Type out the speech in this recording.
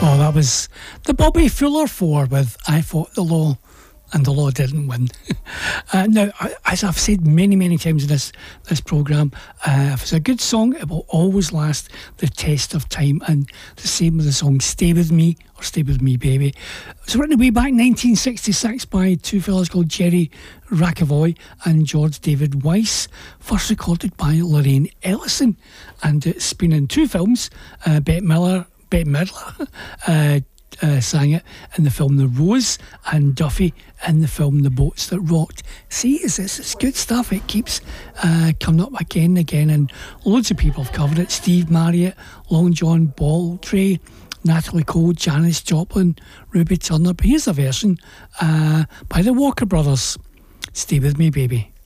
Oh, that was the Bobby Fuller Four with I Fought the Law and the Law Didn't Win. Now, as I've said many times in this programme, if it's a good song, it will always last the test of time. And the same with the song Stay With Me or Stay With Me Baby. It was written way back in 1966 by two fellas called Jerry Racavoy and George David Weiss, first recorded by Lorraine Ellison. And it's been in two films. Bette Midler sang it in the film The Rose, and Duffy in the film The Boats That Rocked. See, it's good stuff. It keeps coming up again and again, and loads of people have covered it. Steve Marriott, Long John Baldry, Natalie Cole, Janis Joplin, Ruby Turner. But here's a version by the Walker Brothers. Stay With Me Baby.